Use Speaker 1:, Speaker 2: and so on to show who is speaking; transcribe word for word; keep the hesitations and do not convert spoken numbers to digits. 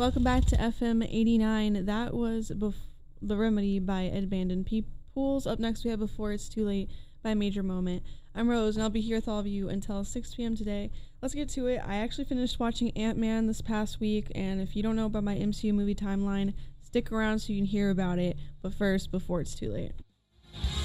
Speaker 1: Welcome back to F M eighty-nine. That was bef- The Remedy by Ed Bandon Peoples. Up next, we have Before It's Too Late by Major Moment. I'm Rose, and I'll be here with all of you until six p.m. today. Let's get to it. I actually finished watching Ant-Man this past week, and if you don't know about my M C U movie timeline, stick around so you can hear about it. But first, Before It's Too Late.